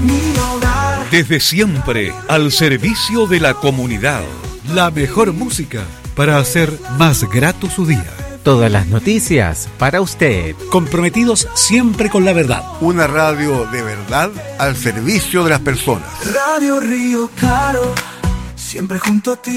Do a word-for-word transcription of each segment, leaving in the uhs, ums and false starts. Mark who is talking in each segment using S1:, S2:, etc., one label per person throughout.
S1: mi hogar.
S2: Desde siempre, al servicio de la comunidad.
S3: La mejor música para hacer más grato su día.
S4: Todas las noticias para usted.
S3: Comprometidos siempre con la verdad.
S5: Una radio de verdad al servicio de las personas.
S1: Radio Río Claro, siempre junto a ti.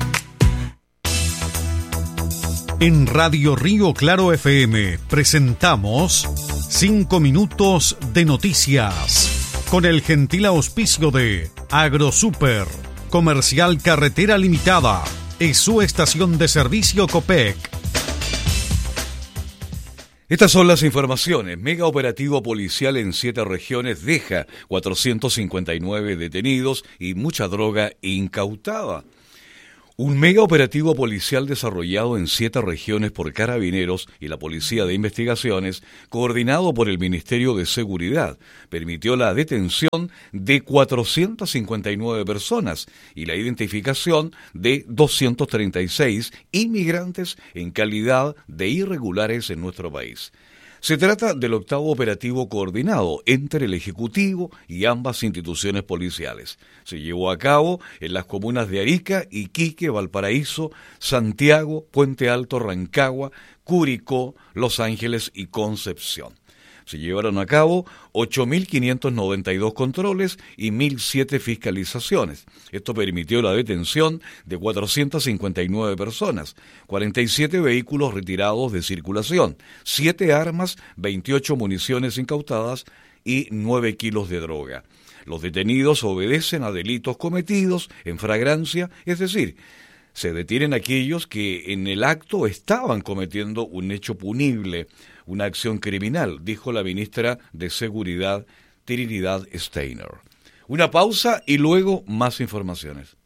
S2: En Radio Río Claro F M presentamos cinco minutos de noticias con el gentil auspicio de AgroSuper, Comercial Carretera Limitada y su estación de servicio Copec. Estas son las informaciones. Mega operativo policial en siete regiones deja cuatrocientos cincuenta y nueve detenidos y mucha droga incautada. Un mega operativo policial desarrollado en siete regiones por Carabineros y la Policía de Investigaciones, coordinado por el Ministerio de Seguridad, permitió la detención de cuatrocientas cincuenta y nueve personas y la identificación de doscientos treinta y seis inmigrantes en calidad de irregulares en nuestro país. Se trata del octavo operativo coordinado entre el Ejecutivo y ambas instituciones policiales. Se llevó a cabo en las comunas de Arica, Iquique, Valparaíso, Santiago, Puente Alto, Rancagua, Curicó, Los Ángeles y Concepción. Se llevaron a cabo ocho mil quinientos noventa y dos controles y mil siete fiscalizaciones. Esto permitió la detención de cuatrocientas cincuenta y nueve personas, cuarenta y siete vehículos retirados de circulación, siete armas, veintiocho municiones incautadas y nueve kilos de droga. Los detenidos obedecen a delitos cometidos en flagrancia, es decir, se detienen aquellos que en el acto estaban cometiendo un hecho punible, una acción criminal, dijo la ministra de Seguridad, Trinidad Steiner. Una pausa y luego más informaciones.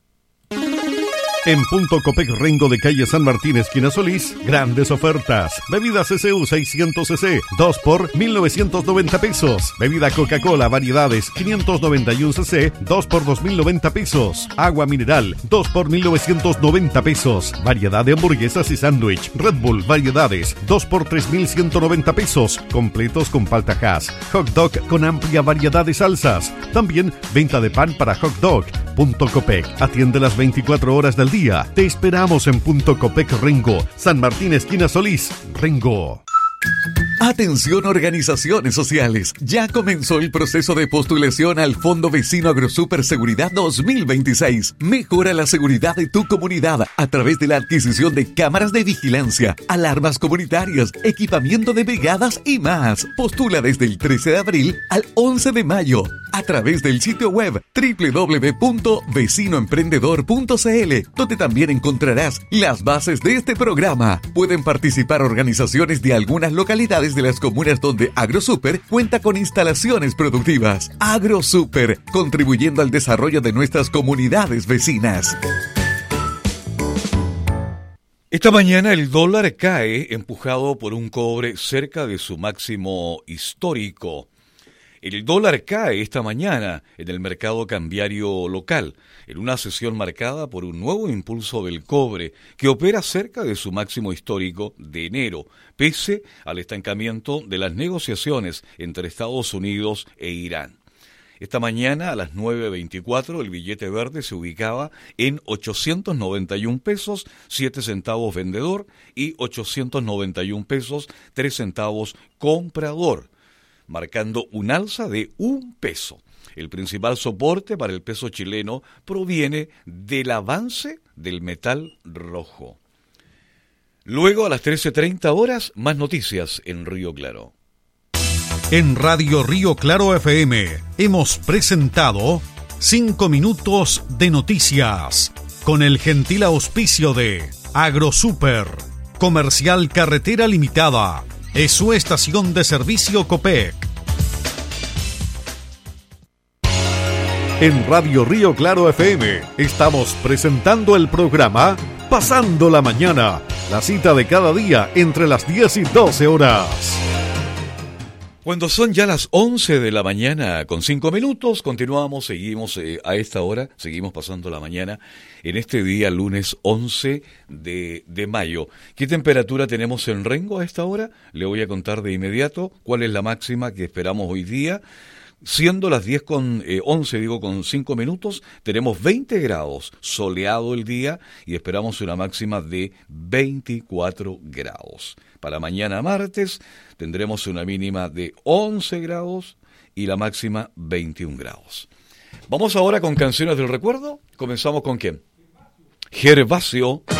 S6: En Punto Copec Rengo de calle San Martín, esquina Solís, grandes ofertas. Bebida C C U seiscientos cc, dos por mil novecientos noventa pesos. Bebida Coca-Cola variedades quinientos noventa y uno cc, dos por dos mil noventa pesos. Agua mineral, dos por mil novecientos noventa pesos. Variedad de hamburguesas y sándwich. Red Bull variedades, dos por tres mil ciento noventa pesos. Completos con palta Hass. Hot dog con amplia variedad de salsas. También venta de pan para hot dog. Punto Copec, atiende las veinticuatro horas del día. Te esperamos en Punto Copec Rengo, San Martín, esquina Solís, Rengo.
S7: Atención organizaciones sociales, ya comenzó el proceso de postulación al Fondo Vecino AgroSuper Seguridad dos mil veintiséis. Mejora la seguridad de tu comunidad a través de la adquisición de cámaras de vigilancia, alarmas comunitarias, equipamiento de brigadas y más. Postula desde el trece de abril al once de mayo a través del sitio web doble u doble u doble u punto vecino emprendedor punto c l, donde también encontrarás las bases de este programa. Pueden participar organizaciones de algunas localidades de las comunas donde AgroSuper cuenta con instalaciones productivas. AgroSuper, contribuyendo al desarrollo de nuestras comunidades vecinas.
S2: Esta mañana el dólar cae empujado por un cobre cerca de su máximo histórico. El dólar cae esta mañana en el mercado cambiario local, en una sesión marcada por un nuevo impulso del cobre que opera cerca de su máximo histórico de enero, pese al estancamiento de las negociaciones entre Estados Unidos e Irán. Esta mañana a las nueve veinticuatro el billete verde se ubicaba en ochocientos noventa y un pesos, siete centavos vendedor y ochocientos noventa y un pesos, tres centavos comprador, marcando un alza de un peso. El principal soporte para el peso chileno proviene del avance del metal rojo. Luego, a las trece treinta horas, más noticias en Río Claro. En Radio Río Claro F M hemos presentado cinco minutos de noticias con el gentil auspicio de AgroSuper, Comercial Carretera Limitada, es su estación de servicio Copec.
S6: En Radio Río Claro F M estamos presentando el programa Pasando la Mañana, la cita de cada día entre las diez y doce horas.
S2: Cuando son ya las once de la mañana con cinco minutos, continuamos, seguimos eh, a esta hora, seguimos pasando la mañana en este día lunes once de, de mayo. ¿Qué temperatura tenemos en Rengo a esta hora? Le voy a contar de inmediato cuál es la máxima que esperamos hoy día. Siendo las diez con once, digo con cinco minutos, tenemos veinte grados, soleado el día y esperamos una máxima de veinticuatro grados. Para mañana martes tendremos una mínima de once grados y la máxima veintiún grados. Vamos ahora con canciones del recuerdo. Comenzamos con ¿quién? Gervasio.